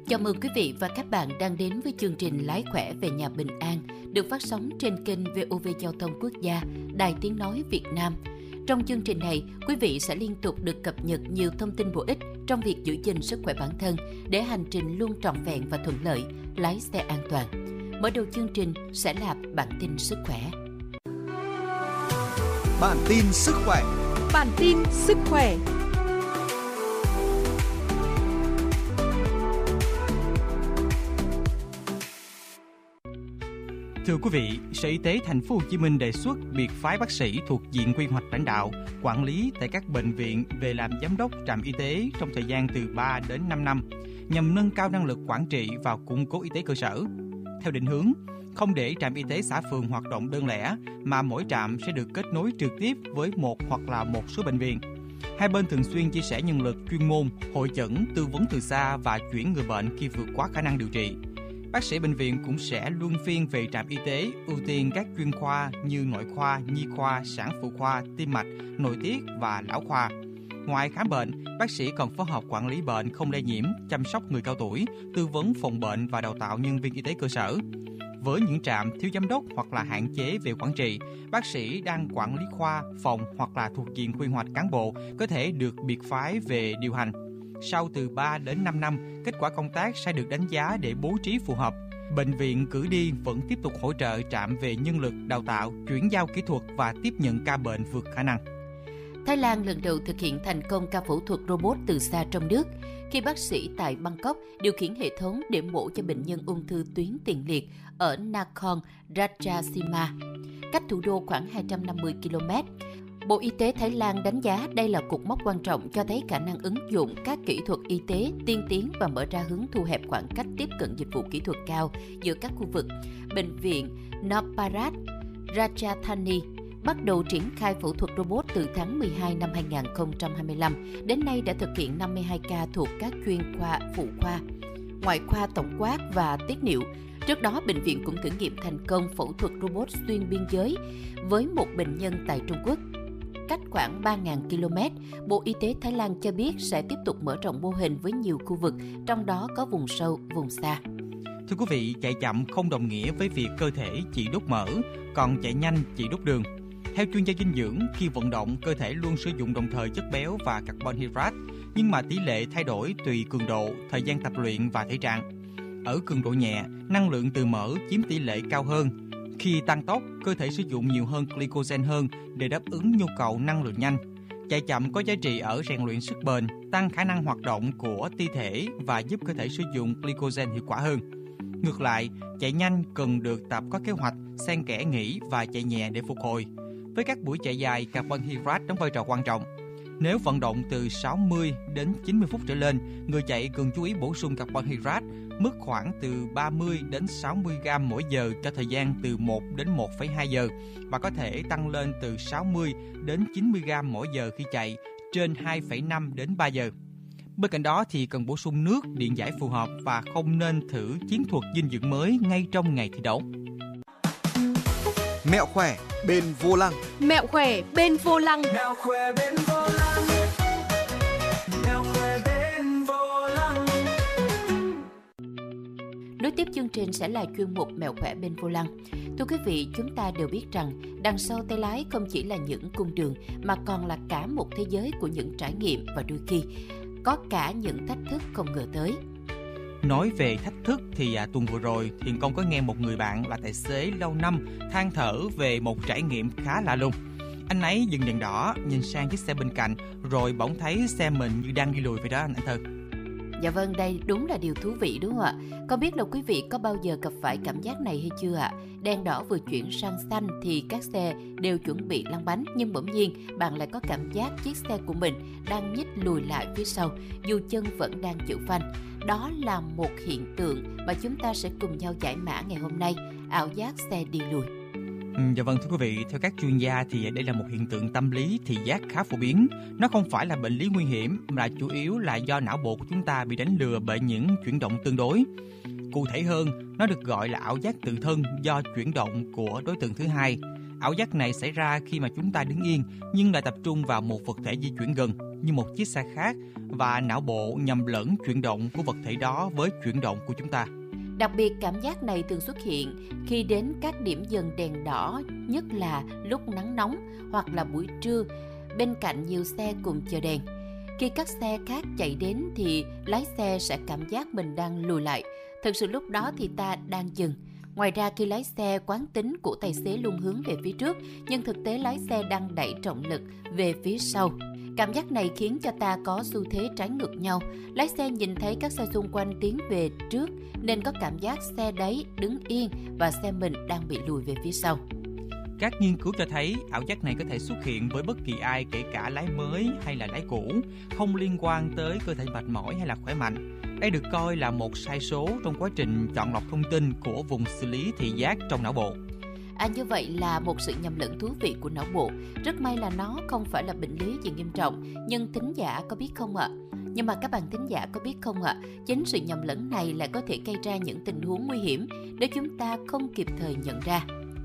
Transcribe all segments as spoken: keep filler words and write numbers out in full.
Chào mừng quý vị và các bạn đang đến với chương trình Lái khỏe về nhà bình an, được phát sóng trên kênh vê o vê Giao thông Quốc gia, Đài Tiếng nói Việt Nam. Trong chương trình này, quý vị sẽ liên tục được cập nhật nhiều thông tin bổ ích trong việc giữ gìn sức khỏe bản thân để hành trình luôn trọn vẹn và thuận lợi, lái xe an toàn. Mở đầu chương trình sẽ là bản tin sức khỏe. Bản tin sức khỏe. Bản tin sức khỏe. Thưa quý vị, Sở Y tế Thành phố Hồ Chí Minh đề xuất việc phái bác sĩ thuộc diện quy hoạch lãnh đạo, quản lý tại các bệnh viện về làm giám đốc trạm y tế trong thời gian từ ba đến năm năm, nhằm nâng cao năng lực quản trị và củng cố y tế cơ sở. Theo định hướng, không để trạm y tế xã phường hoạt động đơn lẻ, mà mỗi trạm sẽ được kết nối trực tiếp với một hoặc là một số bệnh viện. Hai bên thường xuyên chia sẻ nhân lực chuyên môn, hội chẩn, tư vấn từ xa và chuyển người bệnh khi vượt quá khả năng điều trị. Bác sĩ bệnh viện cũng sẽ luân phiên về trạm y tế, ưu tiên các chuyên khoa như nội khoa, nhi khoa, sản phụ khoa, tim mạch, nội tiết và lão khoa. Ngoài khám bệnh, bác sĩ còn phối hợp quản lý bệnh không lây nhiễm, chăm sóc người cao tuổi, tư vấn phòng bệnh và đào tạo nhân viên y tế cơ sở. Với những trạm thiếu giám đốc hoặc là hạn chế về quản trị, bác sĩ đang quản lý khoa, phòng hoặc là thuộc diện quy hoạch cán bộ có thể được biệt phái về điều hành. Sau từ ba đến năm năm, kết quả công tác sẽ được đánh giá để bố trí phù hợp. Bệnh viện cử đi vẫn tiếp tục hỗ trợ trạm về nhân lực, đào tạo, chuyển giao kỹ thuật và tiếp nhận ca bệnh vượt khả năng. Thái Lan lần đầu thực hiện thành công ca phẫu thuật robot từ xa trong nước, khi bác sĩ tại Bangkok điều khiển hệ thống để mổ cho bệnh nhân ung thư tuyến tiền liệt ở Nakhon Ratchasima, cách thủ đô khoảng hai trăm năm mươi ki lô mét. Bộ Y tế Thái Lan đánh giá đây là cột mốc quan trọng cho thấy khả năng ứng dụng các kỹ thuật y tế tiên tiến và mở ra hướng thu hẹp khoảng cách tiếp cận dịch vụ kỹ thuật cao giữa các khu vực. Bệnh viện Naparat Ratchathani bắt đầu triển khai phẫu thuật robot từ tháng mười hai năm hai nghìn không trăm hai mươi lăm. Đến nay đã thực hiện năm mươi hai ca thuộc các chuyên khoa phụ khoa, ngoại khoa tổng quát và tiết niệu. Trước đó, bệnh viện cũng thử nghiệm thành công phẫu thuật robot xuyên biên giới với một bệnh nhân tại Trung Quốc. Cách khoảng ba nghìn ki lô mét, Bộ Y tế Thái Lan cho biết sẽ tiếp tục mở rộng mô hình với nhiều khu vực, trong đó có vùng sâu, vùng xa. Thưa quý vị, chạy chậm không đồng nghĩa với việc cơ thể chỉ đốt mỡ, còn chạy nhanh chỉ đốt đường. Theo chuyên gia dinh dưỡng, khi vận động, cơ thể luôn sử dụng đồng thời chất béo và carbon hydrate, nhưng mà tỷ lệ thay đổi tùy cường độ, thời gian tập luyện và thể trạng. Ở cường độ nhẹ, năng lượng từ mỡ chiếm tỷ lệ cao hơn. Khi tăng tốc, cơ thể sử dụng nhiều hơn glycogen hơn để đáp ứng nhu cầu năng lượng nhanh. Chạy chậm có giá trị ở rèn luyện sức bền, tăng khả năng hoạt động của ti thể và giúp cơ thể sử dụng glycogen hiệu quả hơn. Ngược lại, chạy nhanh cần được tập có kế hoạch, xen kẽ nghỉ và chạy nhẹ để phục hồi. Với các buổi chạy dài, carbon hydrate đóng vai trò quan trọng. Nếu vận động từ sáu mươi đến chín mươi phút trở lên, người chạy cần chú ý bổ sung carbon hydrate mức khoảng từ ba mươi đến sáu mươi gam mỗi giờ cho thời gian từ một đến một phẩy hai giờ và có thể tăng lên từ sáu mươi đến chín mươi gam mỗi giờ khi chạy trên hai phẩy năm đến ba giờ. Bên cạnh đó thì cần bổ sung nước, điện giải phù hợp và không nên thử chiến thuật dinh dưỡng mới ngay trong ngày thi đấu. Mẹo khỏe bên vô lăng. Mẹo khỏe bên vô lăng. Mẹo khỏe bên vô lăng. Mẹo khỏe bên vô lăng. Nối tiếp chương trình sẽ là chuyên mục Mẹo khỏe bên vô lăng. Thưa quý vị, chúng ta đều biết rằng đằng sau tay lái không chỉ là những cung đường mà còn là cả một thế giới của những trải nghiệm và đôi khi có cả những thách thức không ngờ tới. Nói về thách thức thì à, tuần vừa rồi Thiện Công có nghe một người bạn là tài xế lâu năm than thở về một trải nghiệm khá lạ lùng. Anh ấy dừng đèn đỏ, nhìn sang chiếc xe bên cạnh rồi bỗng thấy xe mình như đang đi lùi vậy đó anh anh Thơ. Dạ vâng, đây đúng là điều thú vị đúng không ạ? Không biết là quý vị có bao giờ gặp phải cảm giác này hay chưa ạ? Đèn đỏ vừa chuyển sang xanh thì các xe đều chuẩn bị lăn bánh, nhưng bỗng nhiên bạn lại có cảm giác chiếc xe của mình đang nhích lùi lại phía sau dù chân vẫn đang giữ phanh. Đó là một hiện tượng mà chúng ta sẽ cùng nhau giải mã ngày hôm nay, ảo giác xe đi lùi. Ừ, dạ vâng thưa quý vị, theo các chuyên gia thì đây là một hiện tượng tâm lý thị giác khá phổ biến. Nó không phải là bệnh lý nguy hiểm mà là chủ yếu là do não bộ của chúng ta bị đánh lừa bởi những chuyển động tương đối. Cụ thể hơn, nó được gọi là ảo giác tự thân do chuyển động của đối tượng thứ hai. Ảo giác này xảy ra khi mà chúng ta đứng yên nhưng lại tập trung vào một vật thể di chuyển gần như một chiếc xe khác và não bộ nhầm lẫn chuyển động của vật thể đó với chuyển động của chúng ta. Đặc biệt, cảm giác này thường xuất hiện khi đến các điểm dừng đèn đỏ, nhất là lúc nắng nóng hoặc là buổi trưa, bên cạnh nhiều xe cùng chờ đèn. Khi các xe khác chạy đến thì lái xe sẽ cảm giác mình đang lùi lại. Thực sự lúc đó thì ta đang dừng. Ngoài ra, khi lái xe, quán tính của tài xế luôn hướng về phía trước, nhưng thực tế lái xe đang đẩy trọng lực về phía sau. Cảm giác này khiến cho ta có xu thế trái ngược nhau. Lái xe nhìn thấy các xe xung quanh tiến về trước nên có cảm giác xe đấy đứng yên và xe mình đang bị lùi về phía sau. Các nghiên cứu cho thấy ảo giác này có thể xuất hiện với bất kỳ ai, kể cả lái mới hay là lái cũ, không liên quan tới cơ thể mệt mỏi hay là khỏe mạnh. Đây được coi là một sai số trong quá trình chọn lọc thông tin của vùng xử lý thị giác trong não bộ. À, như vậy là một sự nhầm lẫn thú vị của não bộ. Rất may là nó không phải là bệnh lý gì nghiêm trọng, nhưng thính giả có biết không ạ? Nhưng mà các bạn thính giả có biết không ạ? Chính sự nhầm lẫn này lại có thể gây ra những tình huống nguy hiểm nếu chúng ta không kịp thời nhận ra.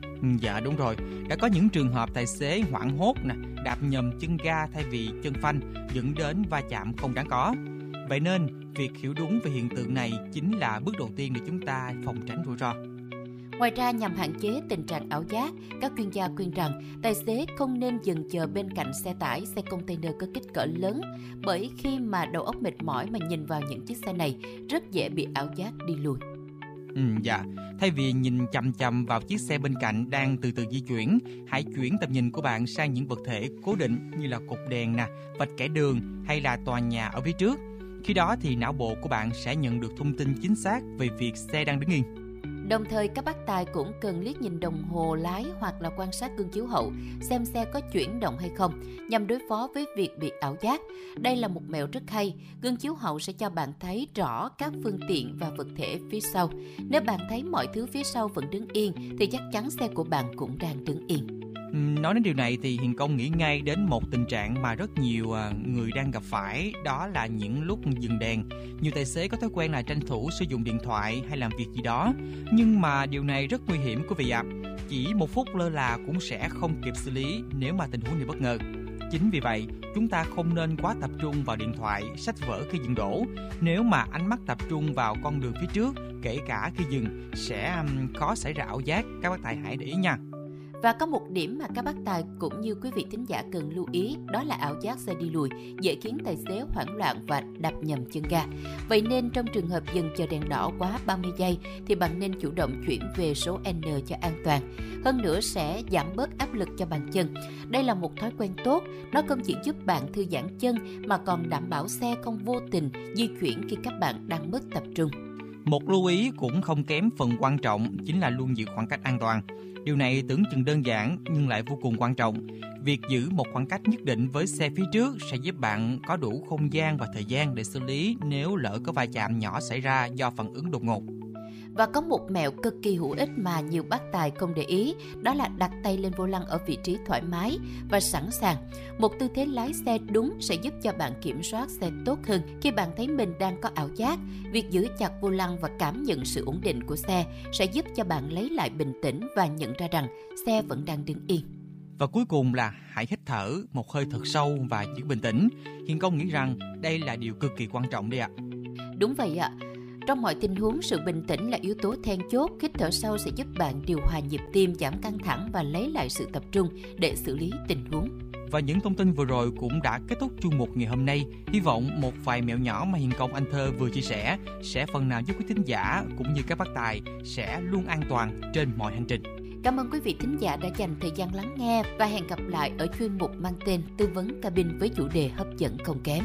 Dạ đúng rồi, đã có những trường hợp tài xế hoảng hốt nè, đạp nhầm chân ga thay vì chân phanh, dẫn đến va chạm không đáng có. Vậy nên, việc hiểu đúng về hiện tượng này chính là bước đầu tiên để chúng ta phòng tránh rủi ro. Ngoài ra, nhằm hạn chế tình trạng ảo giác, các chuyên gia khuyên rằng tài xế không nên dừng chờ bên cạnh xe tải, xe container có kích cỡ lớn, bởi khi mà đầu óc mệt mỏi mà nhìn vào những chiếc xe này, rất dễ bị ảo giác đi lùi. Ừ, dạ. Thay vì nhìn chằm chằm vào chiếc xe bên cạnh đang từ từ di chuyển, hãy chuyển tầm nhìn của bạn sang những vật thể cố định như là cột đèn nè, vạch kẻ đường hay là tòa nhà ở phía trước. Khi đó thì não bộ của bạn sẽ nhận được thông tin chính xác về việc xe đang đứng yên. Đồng thời, các bác tài cũng cần liếc nhìn đồng hồ lái hoặc là quan sát gương chiếu hậu xem xe có chuyển động hay không, nhằm đối phó với việc bị ảo giác. Đây là một mẹo rất hay. Gương chiếu hậu sẽ cho bạn thấy rõ các phương tiện và vật thể phía sau. Nếu bạn thấy mọi thứ phía sau vẫn đứng yên thì chắc chắn xe của bạn cũng đang đứng yên. Nói đến điều này thì Hiền Công nghĩ ngay đến một tình trạng mà rất nhiều người đang gặp phải, đó là những lúc dừng đèn. Nhiều tài xế có thói quen là tranh thủ sử dụng điện thoại hay làm việc gì đó, nhưng mà điều này rất nguy hiểm quý vị ạ. Chỉ một phút lơ là cũng sẽ không kịp xử lý nếu mà tình huống này bất ngờ. Chính vì vậy, chúng ta không nên quá tập trung vào điện thoại, sách vở khi dừng đỗ. Nếu mà ánh mắt tập trung vào con đường phía trước, kể cả khi dừng, sẽ khó xảy ra ảo giác. Các bác tài hãy để ý nha. Và có một điểm mà các bác tài cũng như quý vị thính giả cần lưu ý, đó là ảo giác xe đi lùi dễ khiến tài xế hoảng loạn và đạp nhầm chân ga. Vậy nên trong trường hợp dừng chờ đèn đỏ quá ba mươi giây thì bạn nên chủ động chuyển về số N cho an toàn. Hơn nữa sẽ giảm bớt áp lực cho bàn chân. Đây là một thói quen tốt, nó không chỉ giúp bạn thư giãn chân mà còn đảm bảo xe không vô tình di chuyển khi các bạn đang mất tập trung. Một lưu ý cũng không kém phần quan trọng chính là luôn giữ khoảng cách an toàn. Điều này tưởng chừng đơn giản nhưng lại vô cùng quan trọng. Việc giữ một khoảng cách nhất định với xe phía trước sẽ giúp bạn có đủ không gian và thời gian để xử lý nếu lỡ có va chạm nhỏ xảy ra do phản ứng đột ngột. Và có một mẹo cực kỳ hữu ích mà nhiều bác tài không để ý, đó là đặt tay lên vô lăng ở vị trí thoải mái và sẵn sàng. Một tư thế lái xe đúng sẽ giúp cho bạn kiểm soát xe tốt hơn khi bạn thấy mình đang có ảo giác. Việc giữ chặt vô lăng và cảm nhận sự ổn định của xe sẽ giúp cho bạn lấy lại bình tĩnh và nhận ra rằng xe vẫn đang đứng yên. Và cuối cùng là hãy hít thở một hơi thật sâu và giữ bình tĩnh. Hiền Công nghĩ rằng đây là điều cực kỳ quan trọng đấy ạ. Đúng vậy ạ. Trong mọi tình huống, sự bình tĩnh là yếu tố then chốt. Hít thở sâu sẽ giúp bạn điều hòa nhịp tim, giảm căng thẳng và lấy lại sự tập trung để xử lý tình huống. Và những thông tin vừa rồi cũng đã kết thúc chuyên mục ngày hôm nay. Hy vọng một vài mẹo nhỏ mà Hiền Công, anh Thơ vừa chia sẻ sẽ phần nào giúp quý thính giả cũng như các bác tài sẽ luôn an toàn trên mọi hành trình. Cảm ơn quý vị thính giả đã dành thời gian lắng nghe và hẹn gặp lại ở chuyên mục mang tên Tư vấn cabin với chủ đề hấp dẫn không kém.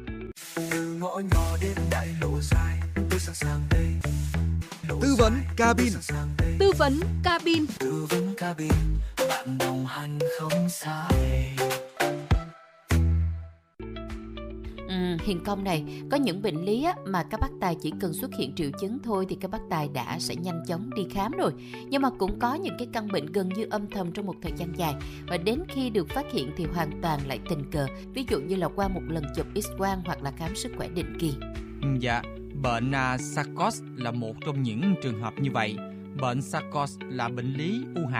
Từ ngõ nhỏ đến đại lộ dài, tôi sẵn sàng đây. Tư vấn cabin. Tư vấn cabin. Tư vấn cabin, bạn đồng hành không sai. Ừ, Hiền Công này, có những bệnh lý á, mà các bác tài chỉ cần xuất hiện triệu chứng thôi thì các bác tài đã sẽ nhanh chóng đi khám rồi. Nhưng mà cũng có những cái căn bệnh gần như âm thầm trong một thời gian dài và đến khi được phát hiện thì hoàn toàn lại tình cờ. Ví dụ như là qua một lần chụp X-quang hoặc là khám sức khỏe định kỳ. Dạ, bệnh uh, Charcot là một trong những trường hợp như vậy. Bệnh Charcot là bệnh lý u hạt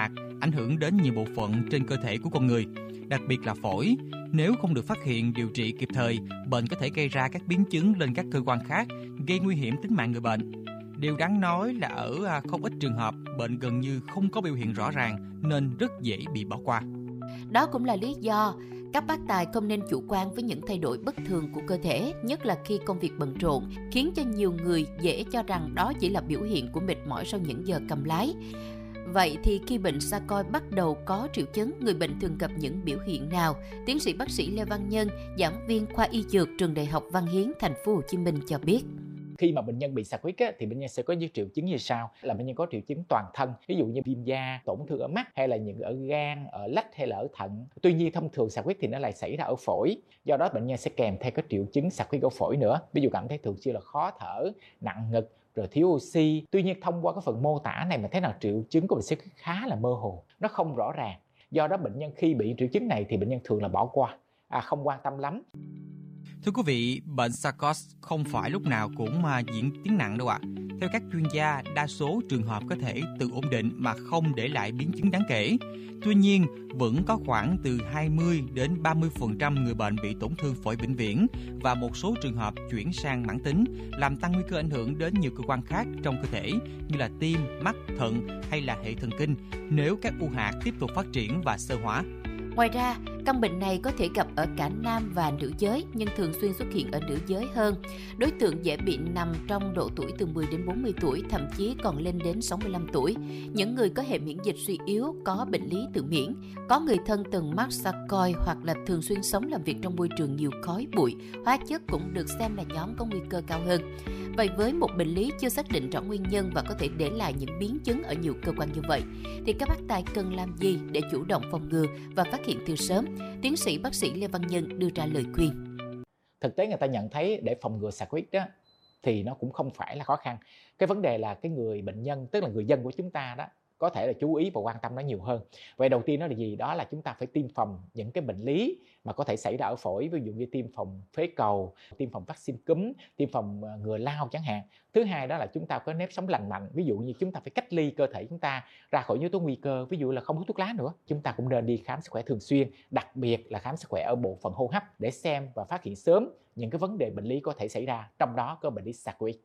ảnh hưởng đến nhiều bộ phận trên cơ thể của con người, đặc biệt là phổi. Nếu không được phát hiện điều trị kịp thời, bệnh có thể gây ra các biến chứng lên các cơ quan khác, gây nguy hiểm tính mạng người bệnh. Điều đáng nói là ở không ít trường hợp, bệnh gần như không có biểu hiện rõ ràng nên rất dễ bị bỏ qua. Đó cũng là lý do các bác tài không nên chủ quan với những thay đổi bất thường của cơ thể, nhất là khi công việc bận rộn, khiến cho nhiều người dễ cho rằng đó chỉ là biểu hiện của mệt mỏi sau những giờ cầm lái. Vậy thì khi bệnh Sarcoid bắt đầu có triệu chứng, người bệnh thường gặp những biểu hiện nào? Tiến sĩ bác sĩ Lê Văn Nhân, giảng viên khoa y dược trường Đại học Văn Hiến, Thành phố Hồ Chí Minh cho biết. Khi mà bệnh nhân bị Sarcoid á, thì bệnh nhân sẽ có những triệu chứng như sau, là bệnh nhân có triệu chứng toàn thân, ví dụ như viêm da, tổn thương ở mắt, hay là những ở gan, ở lách hay là ở thận. Tuy nhiên thông thường Sarcoid thì nó lại xảy ra ở phổi, do đó bệnh nhân sẽ kèm theo các triệu chứng Sarcoid ở phổi nữa, ví dụ cảm thấy thường xuyên là khó thở, nặng ngực, rồi thiếu oxy. Tuy nhiên thông qua cái phần mô tả này mà thấy nào triệu chứng của bệnh Sarcoid khá là mơ hồ, nó không rõ ràng. Do đó bệnh nhân khi bị triệu chứng này thì bệnh nhân thường là bỏ qua, à, không quan tâm lắm. Thưa quý vị, bệnh Sarcoid không phải lúc nào cũng mà diễn tiến nặng đâu ạ. À. Theo các chuyên gia, đa số trường hợp có thể tự ổn định mà không để lại biến chứng đáng kể. Tuy nhiên, vẫn có khoảng từ hai mươi đến ba mươi phần trăm người bệnh bị tổn thương phổi vĩnh viễn và một số trường hợp chuyển sang mãn tính, làm tăng nguy cơ ảnh hưởng đến nhiều cơ quan khác trong cơ thể như là tim, mắt, thận hay là hệ thần kinh nếu các u hạt tiếp tục phát triển và xơ hóa. Ngoài ra, căn bệnh này có thể gặp ở cả nam và nữ giới nhưng thường xuyên xuất hiện ở nữ giới hơn. Đối tượng dễ bị nằm trong độ tuổi từ mười đến bốn mươi tuổi, thậm chí còn lên đến sáu mươi lăm tuổi. Những người có hệ miễn dịch suy yếu, có bệnh lý tự miễn, có người thân từng mắc Sarcoid hoặc là thường xuyên sống làm việc trong môi trường nhiều khói bụi, hóa chất cũng được xem là nhóm có nguy cơ cao hơn. Vậy với một bệnh lý chưa xác định rõ nguyên nhân và có thể để lại những biến chứng ở nhiều cơ quan như vậy, thì các bác tài cần làm gì để chủ động phòng ngừa và phát hiện từ sớm? Tiến sĩ bác sĩ Lê Văn Nhân đưa ra lời khuyên. Thực tế người ta nhận thấy để phòng ngừa Sarcoid đó thì nó cũng không phải là khó khăn. Cái vấn đề là cái người bệnh nhân, tức là người dân của chúng ta đó, có thể là chú ý và quan tâm nó nhiều hơn. Vậy đầu tiên đó là gì? Đó là chúng ta phải tiêm phòng những cái bệnh lý mà có thể xảy ra ở phổi, ví dụ như tiêm phòng phế cầu, tiêm phòng vaccine cúm, tiêm phòng ngừa lao chẳng hạn. Thứ hai đó là chúng ta có nếp sống lành mạnh, ví dụ như chúng ta phải cách ly cơ thể chúng ta ra khỏi yếu tố nguy cơ, ví dụ là không hút thuốc lá nữa. Chúng ta cũng nên đi khám sức khỏe thường xuyên, đặc biệt là khám sức khỏe ở bộ phận hô hấp để xem và phát hiện sớm những cái vấn đề bệnh lý có thể xảy ra, trong đó có bệnh lý Sarcoid.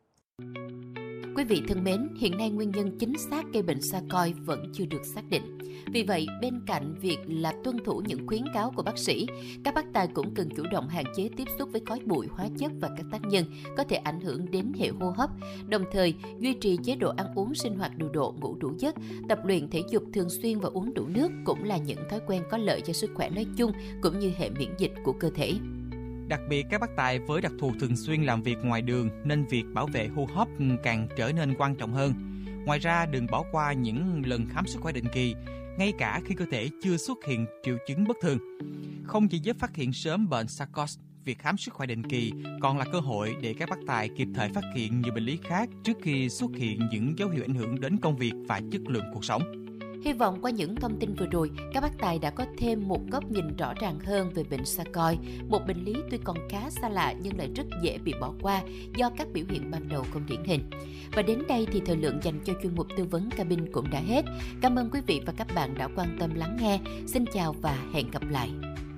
Quý vị thân mến, hiện nay nguyên nhân chính xác gây bệnh Sarcoid vẫn chưa được xác định. Vì vậy, bên cạnh việc là tuân thủ những khuyến cáo của bác sĩ, các bác tài cũng cần chủ động hạn chế tiếp xúc với khói bụi, hóa chất và các tác nhân có thể ảnh hưởng đến hệ hô hấp. Đồng thời, duy trì chế độ ăn uống sinh hoạt điều độ, ngủ đủ giấc, tập luyện thể dục thường xuyên và uống đủ nước cũng là những thói quen có lợi cho sức khỏe nói chung cũng như hệ miễn dịch của cơ thể. Đặc biệt các bác tài với đặc thù thường xuyên làm việc ngoài đường nên việc bảo vệ hô hấp càng trở nên quan trọng hơn. Ngoài ra đừng bỏ qua những lần khám sức khỏe định kỳ, ngay cả khi cơ thể chưa xuất hiện triệu chứng bất thường. Không chỉ giúp phát hiện sớm bệnh Sarcoid, việc khám sức khỏe định kỳ còn là cơ hội để các bác tài kịp thời phát hiện nhiều bệnh lý khác trước khi xuất hiện những dấu hiệu ảnh hưởng đến công việc và chất lượng cuộc sống. Hy vọng qua những thông tin vừa rồi, các bác tài đã có thêm một góc nhìn rõ ràng hơn về bệnh Sarcoid, một bệnh lý tuy còn khá xa lạ nhưng lại rất dễ bị bỏ qua do các biểu hiện ban đầu không điển hình. Và đến đây thì thời lượng dành cho chuyên mục tư vấn cabin cũng đã hết. Cảm ơn quý vị và các bạn đã quan tâm lắng nghe. Xin chào và hẹn gặp lại.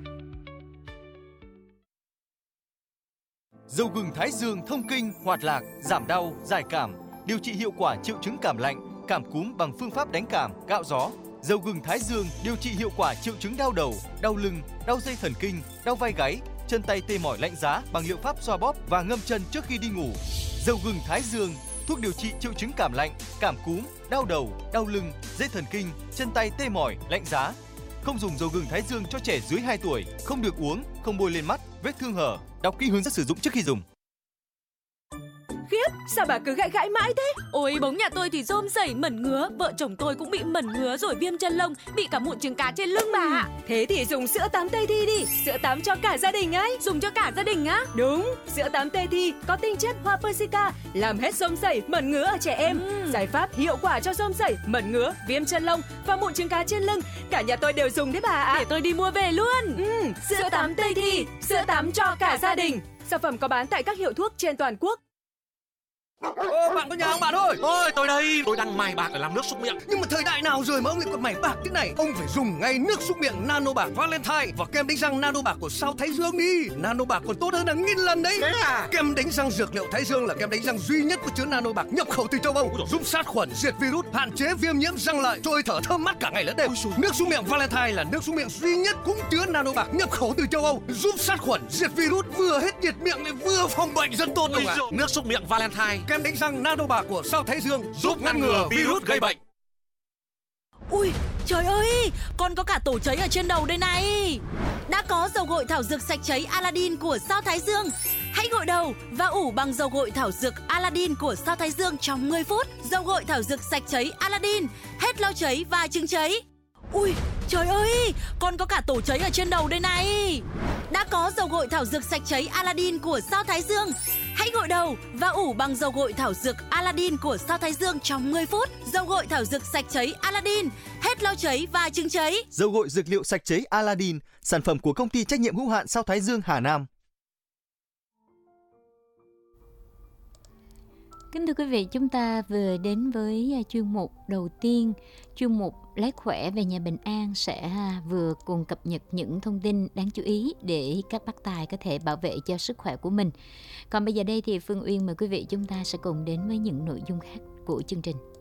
Dầu gừng Thái Dương thông kinh, hoạt lạc, giảm đau, giải cảm, điều trị hiệu quả triệu chứng cảm lạnh, cảm cúm bằng phương pháp đánh cảm, cạo gió. Dầu gừng Thái Dương điều trị hiệu quả triệu chứng đau đầu, đau lưng, đau dây thần kinh, đau vai gáy, chân tay tê mỏi lạnh giá bằng liệu pháp xoa bóp và ngâm chân trước khi đi ngủ. Dầu gừng Thái Dương, thuốc điều trị triệu chứng cảm lạnh, cảm cúm, đau đầu, đau lưng, dây thần kinh, chân tay tê mỏi, lạnh giá. Không dùng dầu gừng Thái Dương cho trẻ dưới hai tuổi, không được uống, không bôi lên mắt, vết thương hở. Đọc kỹ hướng dẫn sử dụng trước khi dùng. Khiếp, sao bà cứ gãi gãi mãi thế? Ôi, bóng nhà tôi thì rôm rẩy mẩn ngứa, vợ chồng tôi cũng bị mẩn ngứa rồi viêm chân lông, bị cả mụn trứng cá trên lưng bà ạ. Thế thì dùng sữa tắm Tây Thi đi, sữa tắm cho cả gia đình ấy. Dùng cho cả gia đình á? Đúng, sữa tắm Tây Thi có tinh chất hoa persica, làm hết rôm rẩy, mẩn ngứa ở trẻ em. Ừ. Giải pháp hiệu quả cho rôm rẩy, mẩn ngứa, viêm chân lông và mụn trứng cá trên lưng. Cả nhà tôi đều dùng đấy bà ạ. Để tôi đi mua về luôn. Ừ, sữa tắm Tây Thi, sữa tắm cho cả gia đình. Sản phẩm có bán tại các hiệu thuốc trên toàn quốc. Ô, bạn có nhà không bạn ơi? Ôi, tôi đây, tôi đang mài bạc để làm nước súc miệng. Nhưng mà thời đại nào rồi mà ông lại còn mày bạc thế này? Ông phải dùng ngay nước súc miệng Nano Bạc Valentine và kem đánh răng Nano Bạc của Sao Thái Dương đi. Nano Bạc còn tốt hơn hàng nghìn lần đấy. Thế à? Kem đánh răng dược liệu Thái Dương là kem đánh răng duy nhất có chứa Nano Bạc nhập khẩu từ châu Âu, giúp sát khuẩn, diệt virus, hạn chế viêm nhiễm răng lợi, trôi thở thơm mát cả ngày lẫn đêm. Nước súc miệng Valentine là nước súc miệng duy nhất cũng chứa Nano Bạc nhập khẩu từ châu Âu, giúp sát khuẩn, diệt virus, vừa hết nhiệt miệng lại vừa phòng bệnh rất tốt ông ạ. Nước súc miệng Valentine, kem đánh răng Nano Bạc của Sao Thái Dương giúp ngăn ngừa virus gây bệnh. Ui, trời ơi, còn có cả tổ cháy ở trên đầu đây này. Đã có dầu gội thảo dược sạch cháy Aladdin của Sao Thái Dương. Hãy gội đầu và ủ bằng dầu gội thảo dược Aladdin của Sao Thái Dương trong mười phút. Dầu gội thảo dược sạch cháy Aladdin, hết lau cháy và chứng cháy. Ui, trời ơi, còn có cả tổ cháy ở trên đầu đây này. Đã có dầu gội thảo dược sạch cháy Aladdin của Sao Thái Dương. Hãy gội đầu và ủ bằng dầu gội thảo dược Aladdin của Sao Thái Dương trong mười phút. Dầu gội thảo dược sạch cháy Aladdin, hết lau cháy và chứng cháy. Dầu gội dược liệu sạch cháy Aladdin, sản phẩm của công ty trách nhiệm hữu hạn Sao Thái Dương Hà Nam. Kính thưa quý vị, chúng ta vừa đến với chuyên mục đầu tiên, chuyên mục Lái khỏe về nhà bình an sẽ vừa cùng cập nhật những thông tin đáng chú ý để các bác tài có thể bảo vệ cho sức khỏe của mình. Còn bây giờ đây thì Phương Uyên mời quý vị chúng ta sẽ cùng đến với những nội dung khác của chương trình.